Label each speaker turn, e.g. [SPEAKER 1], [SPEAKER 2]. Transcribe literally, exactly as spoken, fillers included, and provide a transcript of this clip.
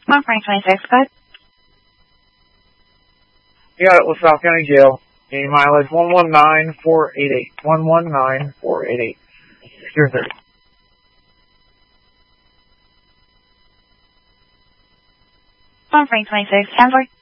[SPEAKER 1] One Frank twenty-six, good.
[SPEAKER 2] You got it, LaSalle County Jail. Gain mileage one one nine four eight eight. one one nine four eight eight. Secure thirty.
[SPEAKER 1] One Frank twenty-six, ten four.